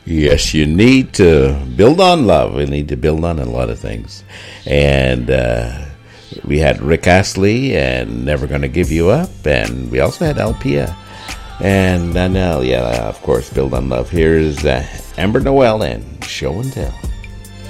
Yes, you need to build on love. We need to build on a lot of things. And we had Rick Astley and Never Gonna Give You Up. And we also had Alpia. And now, of course, build on love. Here's Amber Noel and Show and Tell.